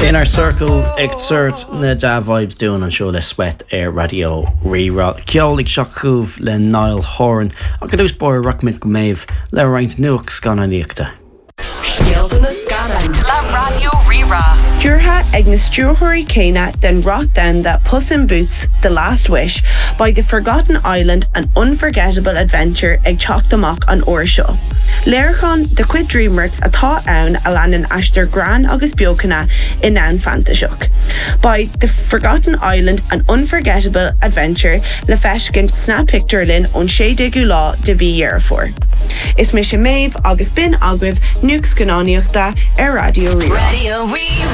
Inner Circle excerpt na da vibes doing an seo le sweat ar radio rira ceolaigh seachúh le Niall Horan a go dús bóir rockmid go méibh le roinnt nuach scannaíochta. Scialta na scadan le radio rira. Dúrtha ag na stúrthirí céine den rot down that Puss in Boots, The Last Wish by The Forgotten Island, an unforgettable adventure ag teacht amach an uair seo. Léirchán de chuid DreamWorks atá ann a leanan aistear gran agus beocanna in ann fantaseach. By The Forgotten Island, an unforgettable adventure le feiscint sna picture linn ón 16 lá de bhí dhearfór. Is mis sé méibh agus bin agwibh nuach scannáíochta ar Radio Rira. Radio Rira.